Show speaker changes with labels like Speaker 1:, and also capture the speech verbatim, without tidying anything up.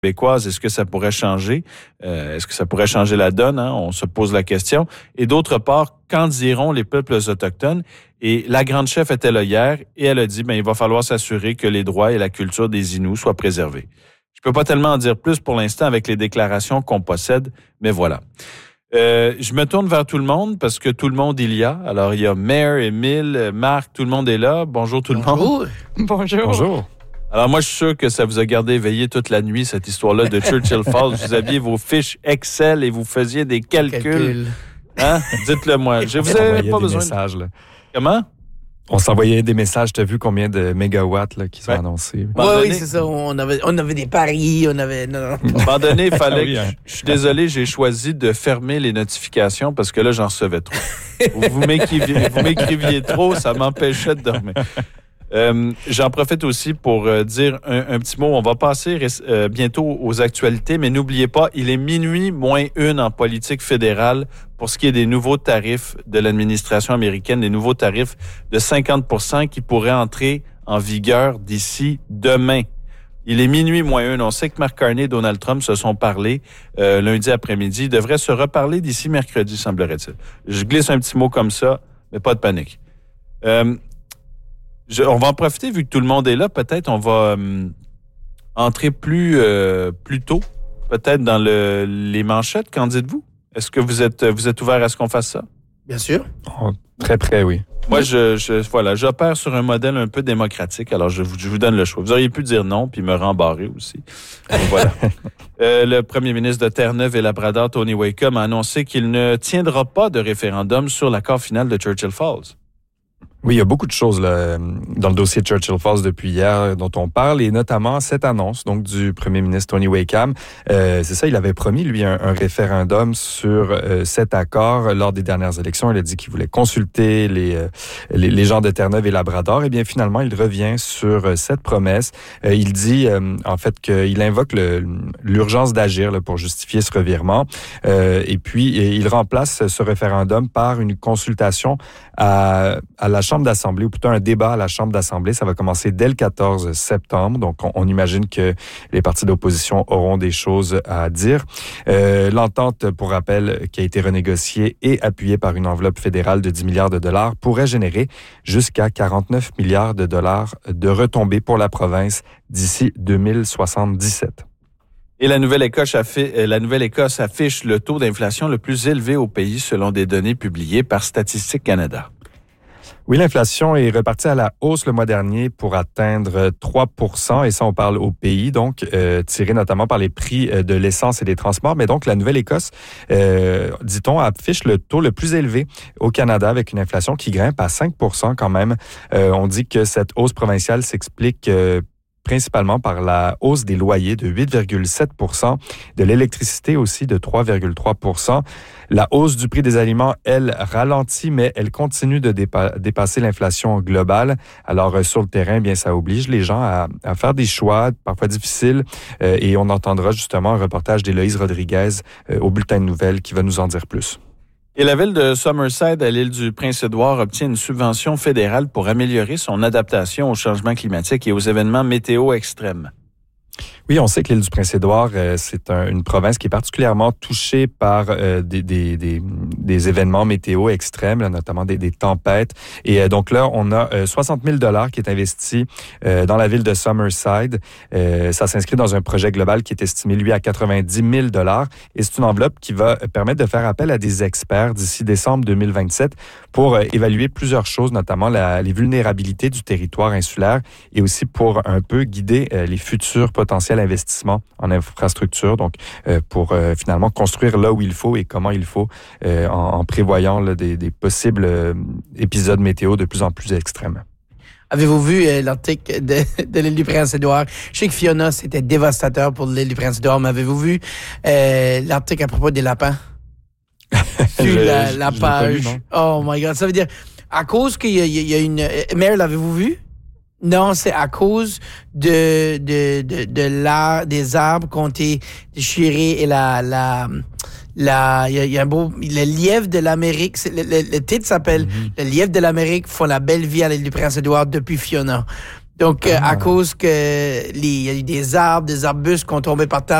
Speaker 1: québécoise, est-ce que ça pourrait changer? Euh, est-ce que ça pourrait changer la donne? Hein? On se pose la question. Et d'autre part, qu'en diront les peuples autochtones? Et la grande chef était là hier et elle a dit, ben il va falloir s'assurer que les droits et la culture des Inuits soient préservés. Je peux pas tellement en dire plus pour l'instant avec les déclarations qu'on possède, mais voilà. Euh, je me tourne vers tout le monde parce que tout le monde il y a. Alors, il y a Mare, Émile, Marc, tout le monde est là. Bonjour tout
Speaker 2: Bonjour.
Speaker 1: le monde.
Speaker 2: Bonjour.
Speaker 3: Bonjour.
Speaker 1: Alors, moi, je suis sûr que ça vous a gardé éveillé toute la nuit, cette histoire-là de Churchill Falls. Vous aviez vos fiches Excel et vous faisiez des calculs.
Speaker 2: Calcul.
Speaker 1: Hein? Dites-le moi. Je vous
Speaker 3: On
Speaker 1: avais
Speaker 3: s'envoyait
Speaker 1: pas
Speaker 3: des
Speaker 1: besoin
Speaker 3: messages, là.
Speaker 1: de... Comment?
Speaker 3: On s'envoyait des messages. Tu as vu combien de mégawatts là, qui sont
Speaker 1: Ouais.
Speaker 3: annoncés?
Speaker 2: Oui,
Speaker 1: donné-
Speaker 2: oui, c'est ça. On avait, on avait des paris, on avait... Non, non.
Speaker 1: À un moment donné, il fallait
Speaker 3: Ah oui,
Speaker 1: que...
Speaker 3: hein.
Speaker 1: Je suis désolé, j'ai choisi de fermer les notifications parce que là, j'en recevais trop. vous, vous m'écriviez, vous m'écriviez trop, ça m'empêchait de dormir. Euh, j'en profite aussi pour euh, dire un, un petit mot. On va passer euh, bientôt aux actualités, mais n'oubliez pas, il est minuit moins une en politique fédérale pour ce qui est des nouveaux tarifs de l'administration américaine, des nouveaux tarifs de cinquante pour cent qui pourraient entrer en vigueur d'ici demain. Il est minuit moins une. On sait que Mark Carney et Donald Trump se sont parlé euh, lundi après-midi. Ils devraient se reparler d'ici mercredi, semblerait-il. Je glisse un petit mot comme ça, mais pas de panique. Euh, Je, on va en profiter, vu que tout le monde est là. Peut-être on va euh, entrer plus, euh, plus tôt, peut-être dans le, les manchettes. Qu'en dites-vous? Est-ce que vous êtes, vous êtes ouvert à ce qu'on fasse ça?
Speaker 2: Bien sûr.
Speaker 3: Oh, très près, oui.
Speaker 1: Moi, je, je, voilà, j'opère sur un modèle un peu démocratique. Alors, je vous, je vous donne le choix. Vous auriez pu dire non, puis me rembarrer aussi. Donc, voilà. euh, le premier ministre de Terre-Neuve et Labrador, Tony Wakeham, a annoncé qu'il ne tiendra pas de référendum sur l'accord final de Churchill Falls.
Speaker 3: Oui, il y a beaucoup de choses là, dans le dossier Churchill Falls depuis hier dont on parle, et notamment cette annonce donc du premier ministre Tony Wakeham. Euh, c'est ça, il avait promis, lui, un, un référendum sur euh, cet accord lors des dernières élections. Il a dit qu'il voulait consulter les, euh, les, les gens de Terre-Neuve et Labrador. Et bien, finalement, il revient sur euh, cette promesse. Euh, il dit, euh, en fait, qu'il invoque le, l'urgence d'agir là, pour justifier ce revirement. Euh, et puis, il remplace ce référendum par une consultation à, à la Chambre d'Assemblée, ou plutôt un débat à la Chambre d'Assemblée. Ça va commencer dès le quatorze septembre. Donc, on, on imagine que les partis d'opposition auront des choses à dire. Euh, l'entente, pour rappel, qui a été renégociée et appuyée par une enveloppe fédérale de dix milliards de dollars, pourrait générer jusqu'à quarante-neuf milliards de dollars de retombées pour la province d'ici deux mille soixante-dix-sept.
Speaker 1: Et la Nouvelle-Écosse affiche, la Nouvelle-Écosse affiche le taux d'inflation le plus élevé au pays selon des données publiées par Statistique Canada.
Speaker 3: Oui, l'inflation est repartie à la hausse le mois dernier pour atteindre trois pour cent, et ça, on parle au pays, donc euh, tiré notamment par les prix de l'essence et des transports. Mais donc, la Nouvelle-Écosse, euh, dit-on, affiche le taux le plus élevé au Canada avec une inflation qui grimpe à cinq pour cent quand même. Euh, on dit que cette hausse provinciale s'explique euh, principalement par la hausse des loyers de huit virgule sept pour cent, de l'électricité aussi de trois virgule trois pour cent. La hausse du prix des aliments, elle, ralentit, mais elle continue de dépa- dépasser l'inflation globale. Alors, euh, sur le terrain, bien, ça oblige les gens à, à faire des choix, parfois difficiles, euh, et on entendra justement un reportage d'Héloïse Rodriguez euh, au Bulletin de Nouvelles qui va nous en dire plus.
Speaker 1: Et la ville de Summerside, à l'île du Prince-Édouard, obtient une subvention fédérale pour améliorer son adaptation au changement climatique et aux événements météo extrêmes.
Speaker 3: Oui, on sait que l'île du Prince-Édouard, euh, c'est un, une province qui est particulièrement touchée par euh, des, des, des, des événements météo extrêmes, là, notamment des, des tempêtes. Et euh, donc là, on a euh, soixante mille dollars qui est investi euh, dans la ville de Summerside. Euh, ça s'inscrit dans un projet global qui est estimé, lui, à quatre-vingt-dix mille dollars. Et c'est une enveloppe qui va permettre de faire appel à des experts d'ici décembre deux mille vingt-sept pour euh, évaluer plusieurs choses, notamment la, les vulnérabilités du territoire insulaire, et aussi pour un peu guider euh, les futurs potentiels investissements en infrastructure, donc euh, pour euh, finalement construire là où il faut et comment il faut, euh, en, en prévoyant là, des, des possibles euh, épisodes météo de plus en plus extrêmes.
Speaker 2: Avez-vous vu euh, l'article de, de l'île du Prince-Édouard? Je sais que Fiona, c'était dévastateur pour l'île du Prince-Édouard, mais avez-vous vu euh, l'article à propos des lapins? Vu la, la page. Vu, oh my God, ça veut dire, à cause qu'il y a, il y a une... Mère, l'avez-vous vu? Non, c'est à cause de, de, de, de l'art, des arbres qui ont été déchirés et la, la, la, il y a, il y a un beau, le lièvre de l'Amérique, c'est, le, le, le titre s'appelle mm-hmm. Le lièvre de l'Amérique font la belle vie à l'île du Prince-Édouard depuis Fiona. Donc, euh,
Speaker 3: Ah.
Speaker 2: à cause que les- il y a eu des arbres, des arbustes qui ont tombé par terre